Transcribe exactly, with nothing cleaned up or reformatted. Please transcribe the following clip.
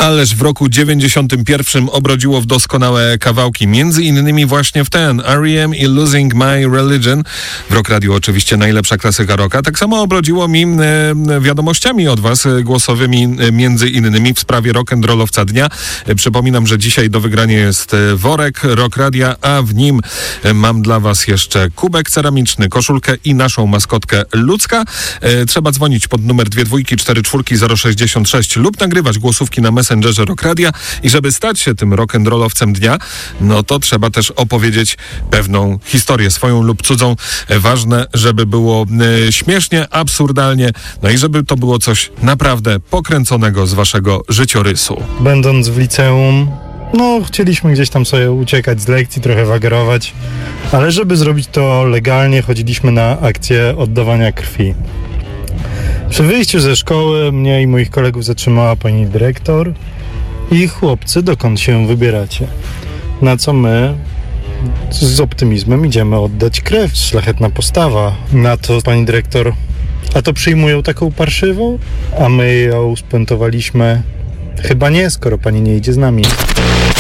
Ależ w roku dziewięćdziesiątym pierwszym obrodziło w doskonałe kawałki, między innymi właśnie w ten R E M i Losing My Religion. W Rock Radio oczywiście najlepsza klasyka rocka. Tak samo obrodziło mi e, wiadomościami od was e, głosowymi, e, między innymi w sprawie rock'n'rollowca dnia. E, przypominam, że dzisiaj do wygrania jest e, worek Rock Radia, a w nim e, mam dla was jeszcze kubek ceramiczny, koszulkę i naszą maskotkę Ludzka. E, trzeba dzwonić pod numer dwie dwójki cztery czwórki zero sześćdziesiąt sześć lub nagrywać głosówki na Messengerze Rock Radia i żeby stać się tym rock'n'rollowcem dnia, no to trzeba też opowiedzieć pewną historię, swoją lub cudzą. Ważne, żeby było e, śmiesznie, absurdalnie, no i żeby to było coś naprawdę pokręconego z waszego życiorysu. Będąc w liceum, no chcieliśmy gdzieś tam sobie uciekać z lekcji, trochę wagerować, ale żeby zrobić to legalnie, chodziliśmy na akcję oddawania krwi. Przy wyjściu ze szkoły mnie i moich kolegów zatrzymała pani dyrektor i chłopcy, dokąd się wybieracie? Na co my z optymizmem idziemy oddać krew, szlachetna postawa. Na to pani dyrektor, a to przyjmują taką parszywą? A my ją spętowaliśmy, chyba nie, skoro pani nie idzie z nami.